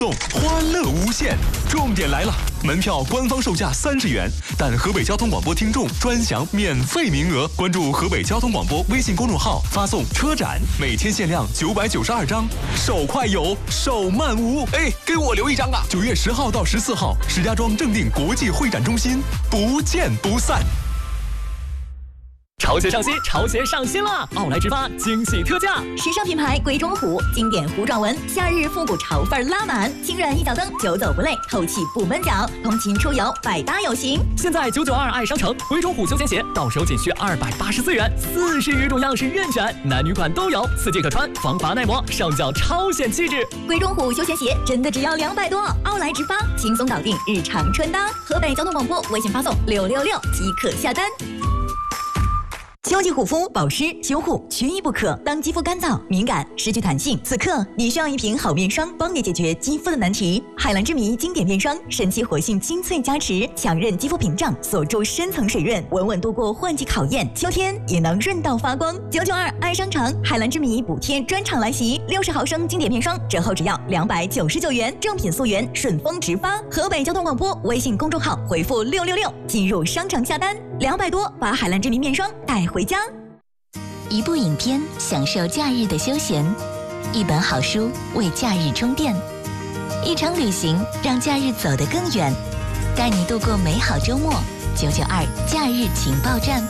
欢乐无限，重点来了！门票官方售价30元，但河北交通广播听众专享免费名额。关注河北交通广播微信公众号，发送“车展”，每天限量992张，手快有，手慢无。哎，给我留一张啊！9月10号到14号，石家庄正定国际会展中心，不见不散。 潮鞋上新，潮鞋上新了！奥莱直发惊喜特价， 时尚品牌鬼冢虎，经典糊状纹，夏日复古潮范拉满，轻软一脚蹬，久走不累，透气不闷脚，通勤出游百搭有型。 现在992爱商城，鬼冢虎休闲鞋到手仅需284元，40余种样式任选，男女款都有，4季可穿，防滑耐磨，上脚超显气质。 鬼冢虎休闲鞋真的只要200多，奥莱直发轻松搞定日常穿搭。河北交通广播微信发送666即可下单。秋季护肤保湿修护缺一不可。当肌肤干燥、敏感、失去弹性，此刻你需要一瓶好面霜，帮你解决肌肤的难题。海蓝之谜经典面霜，神奇活性精粹加持，强韧肌肤屏障，锁住深层水润，稳稳度过换季考验，秋天也能润到发光。992爱商城海蓝之谜补贴专场来袭，60毫升经典面霜折后只要299元，正品溯源，顺丰直发。河北交通广播微信公众号回复666进入商城下单，200多把海蓝之谜面霜带回家。 一部影片享受假日的休闲，一本好书为假日充电，一场旅行让假日走得更远，带你度过美好周末。992假日情报站。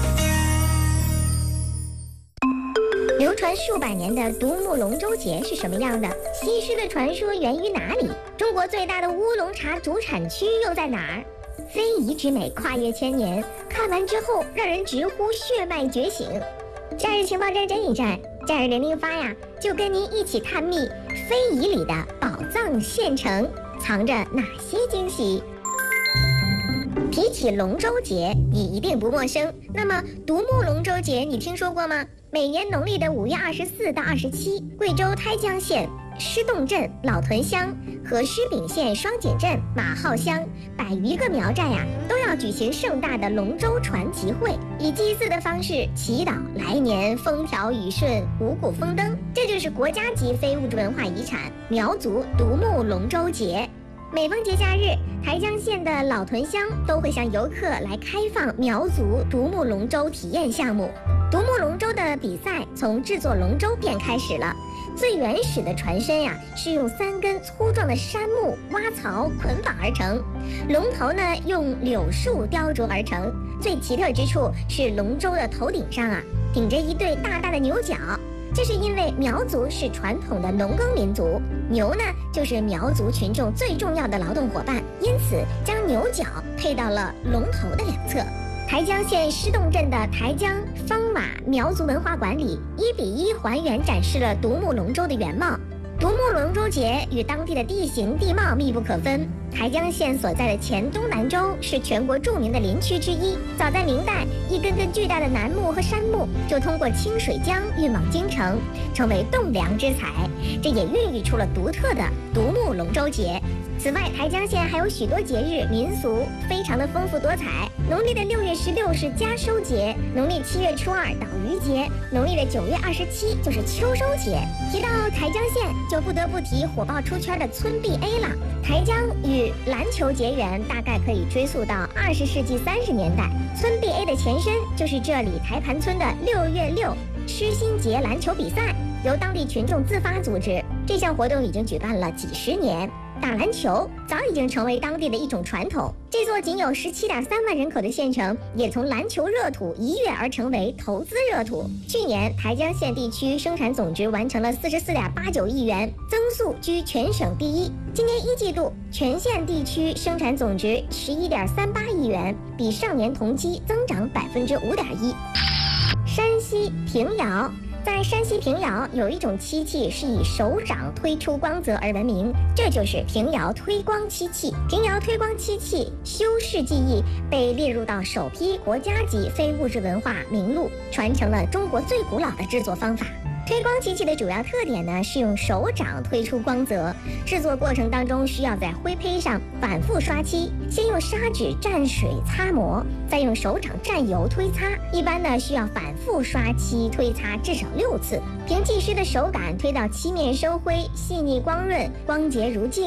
流传数百年的独木龙舟节是什么样的？西施的传说源于哪里？中国最大的乌龙茶主产区又在哪儿？非遗之美跨越千年，看完之后让人直呼血脉觉醒。假日情报站这一站，假日008呀，就跟您一起探秘非遗里的宝藏县城藏着哪些惊喜。提起龙舟节，你一定不陌生。那么独木龙舟节你听说过吗？每年农历的5月24到27，贵州台江县施洞镇、老屯乡和施秉县双井镇、马号乡100余个苗寨呀，都要举行盛大的龙舟船集会，以祭祀的方式祈祷来年风调雨顺、五谷丰登。这就是国家级非物质文化遗产苗族独木龙舟节。每逢节假日，台江县的老屯乡都会向游客来开放苗族独木龙舟体验项目。独木龙舟的比赛从制作龙舟便开始了。最原始的船身呀，是用3根粗壮的杉木挖槽捆绑而成，龙头呢用柳树雕琢而成。最奇特之处是龙舟的头顶上啊顶着一对大大的牛角，这是因为苗族是传统的农耕民族，牛呢就是苗族群众最重要的劳动伙伴，因此将牛角配到了龙头的两侧。台江县施洞镇的台江方马苗族文化馆里1比1还原展示了独木龙舟的原貌。独木龙舟节与当地的地形地貌密不可分。台江县所在的前东南州是全国著名的林区之一。早在明代，一根根巨大的楠木和杉木就通过清水江运往京城，成为栋梁之材，这也孕育出了独特的独木龙舟节。此外，台江县还有许多节日民俗非常的丰富多彩。农历的6月16是家收节，农历7月初2岛屿节，农历的9月27就是秋收节。提到台江县，就不得不提火爆出圈的村 BA 了。台江与篮球结缘，大概可以追溯到20世纪30年代。村 BA 的前身就是这里台盘村的6月6施新节篮球比赛，由当地群众自发组织。这项活动已经举办了几十年。打篮球早已经成为当地的一种传统。这座仅有17.3万人口的县城，也从篮球热土一跃而成为投资热土。去年，台江县地区生产总值完成了44.89亿元，增速居全省第一。今年1季度，全县地区生产总值11.38亿元，比上年同期增长5.1%。山西平遥。在山西平遥有一种漆器是以手掌推出光泽而闻名，这就是平遥推光漆器。平遥推光漆器修饰技艺被列入到首批国家级非物质文化名录，传承了中国最古老的制作方法。推光漆器的主要特点呢，是用手掌推出光泽。制作过程当中需要在灰胚上反复刷漆，先用砂纸蘸水擦磨，再用手掌蘸油推擦。一般呢需要反复刷漆推擦至少6次。 凭技师的手感推到漆面生辉，细腻光润，光洁如镜。